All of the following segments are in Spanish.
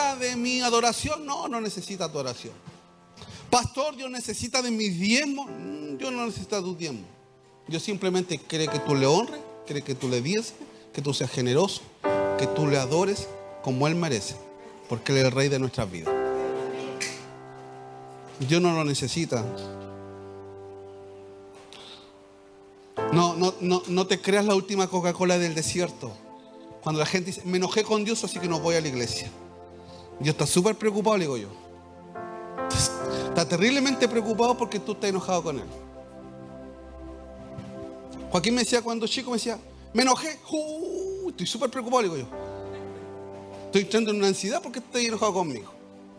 necesita de mi adoración. No, no necesita tu oración. Pastor, Dios necesita de mis diezmos. Dios no necesita de tus diezmos. Dios simplemente quiere que tú le honres, quiere que tú le diezmes, que tú seas generoso, que tú le adores como Él merece, porque Él es el Rey de nuestras vidas. Dios no lo necesita. No te creas la última Coca-Cola del desierto. Cuando la gente dice, me enojé con Dios, así que no voy a la iglesia. Dios está súper preocupado, le digo yo. Está terriblemente preocupado porque tú estás enojado con Él. Joaquín me decía cuando chico, me decía, me enojé. Estoy súper preocupado, le digo yo. Estoy entrando en una ansiedad porque estoy enojado conmigo.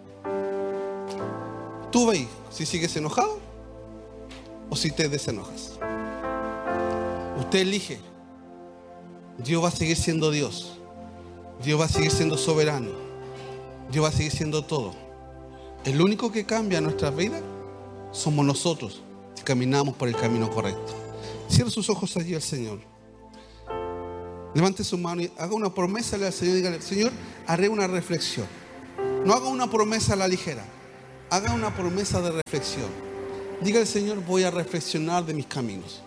Tú veis si sigues enojado o si te desenojas. Usted elige. Dios va a seguir siendo Dios. Dios va a seguir siendo soberano. Dios va a seguir siendo todo. El único que cambia nuestras vidas somos nosotros si caminamos por el camino correcto. Cierre sus ojos allí al Señor. Levante su mano y haga una promesa al Señor. Dígale, Señor, haré una reflexión. No haga una promesa a la ligera. Haga una promesa de reflexión. Dígale, Señor, voy a reflexionar de mis caminos.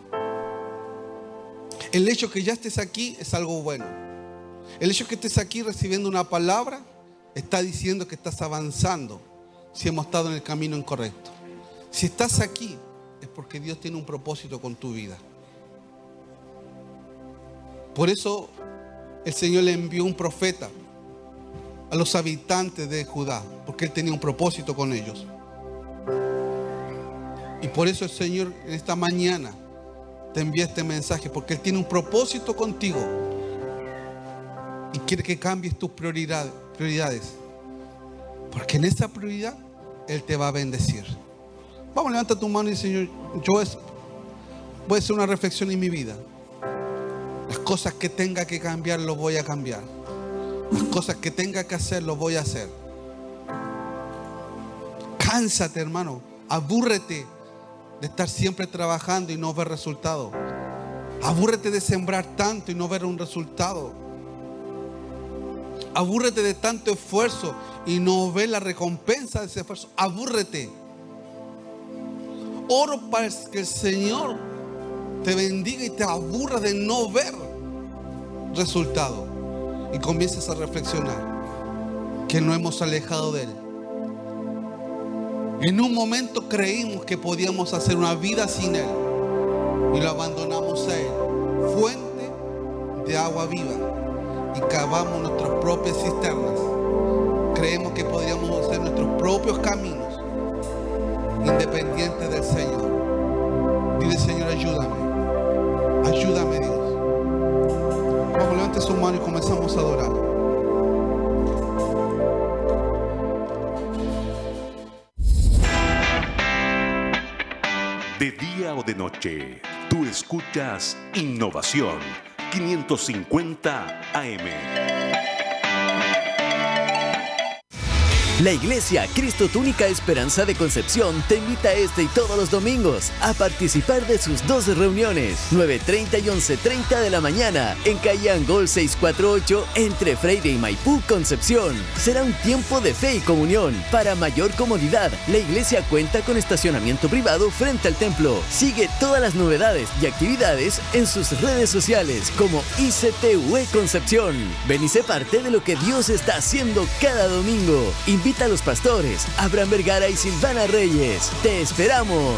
El hecho que ya estés aquí es algo bueno. El hecho que estés aquí recibiendo una palabra está diciendo que estás avanzando si hemos estado en el camino incorrecto. Si estás aquí es porque Dios tiene un propósito con tu vida. Por eso el Señor le envió un profeta a los habitantes de Judá, porque Él tenía un propósito con ellos. Y por eso el Señor en esta mañana te envía este mensaje, porque Él tiene un propósito contigo y quiere que cambies tus prioridades, porque en esa prioridad Él te va a bendecir. Vamos, levanta tu mano y Señor, voy a hacer una reflexión en mi vida. Las cosas que tenga que cambiar, lo voy a cambiar. Las cosas que tenga que hacer, lo voy a hacer. Cánsate, hermano. Abúrrete de estar siempre trabajando y no ver resultado. Abúrrete de sembrar tanto y no ver un resultado. Abúrrete de tanto esfuerzo y no ver la recompensa de ese esfuerzo. Abúrrete. Oro para que el Señor te bendiga y te aburra de no ver resultado. Y comiences a reflexionar que no hemos alejado de Él. En un momento creímos que podíamos hacer una vida sin Él y lo abandonamos a Él, fuente de agua viva, y cavamos nuestras propias cisternas. Creemos que podríamos hacer nuestros propios caminos independientes del Señor. Dile, Señor, ayúdame. Ayúdame, Dios. Vamos, levante su mano y comenzamos a adorar. De día o de noche, tú escuchas Innovación 550 AM. La Iglesia Cristo Tu Única Esperanza de Concepción te invita este y todos los domingos a participar de sus 2 reuniones, 9:30 y 11:30 de la mañana, en calle Angol 648, entre Freire y Maipú, Concepción. Será un tiempo de fe y comunión. Para mayor comodidad, la iglesia cuenta con estacionamiento privado frente al templo. Sigue todas las novedades y actividades en sus redes sociales como ICTUE Concepción. Ven y sé parte de lo que Dios está haciendo cada domingo. Invita a los pastores Abraham Vergara y Silvana Reyes. ¡Te esperamos!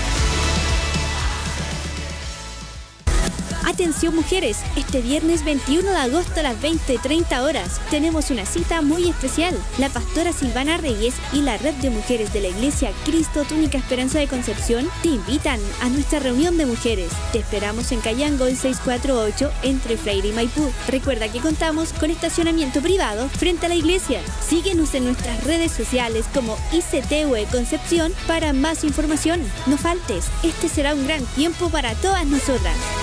Atención mujeres, este viernes 21 de agosto a las 20:30 horas tenemos una cita muy especial. La pastora Silvana Reyes y la red de mujeres de la Iglesia Cristo Tu Única Esperanza de Concepción te invitan a nuestra reunión de mujeres. Te esperamos en calle Angol 648 entre Freire y Maipú. Recuerda que contamos con estacionamiento privado frente a la iglesia. Síguenos en nuestras redes sociales como ICTUE Concepción para más información. No faltes, este será un gran tiempo para todas nosotras.